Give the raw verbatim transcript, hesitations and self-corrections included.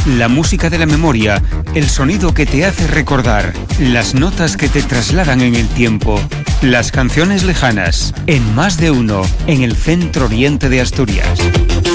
la música de la memoria, el sonido que te hace recordar, las notas que te trasladan en el tiempo, las canciones lejanas, en Más de Uno, en el Centro Oriente de Asturias.